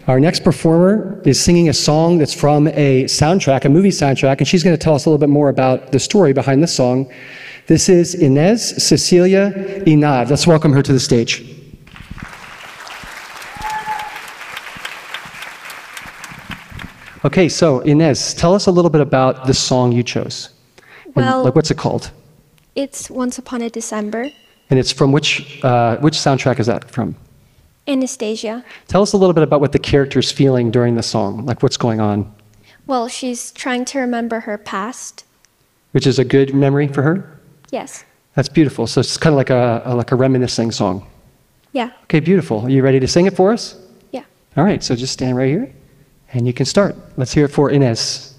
Our next performer is singing a song that's from a soundtrack, a movie soundtrack, and she's going to tell us a little bit more about the story behind this song. This is Inez Cecilia Inad. Let's welcome her to the stage. Okay, so Inez, tell us a little bit about the song you chose. Well, what's it called? It's Once Upon a December. And it's from which soundtrack is that from? Anastasia. Tell us a little bit about what the character's feeling during the song, like what's going on. Well, she's trying to remember her past. Which is a good memory for her? Yes. That's beautiful. So it's kind of like a reminiscing song. Yeah. Okay, beautiful. Are you ready to sing it for us? Yeah. All right, so just stand right here, and you can start. Let's hear it for Inez.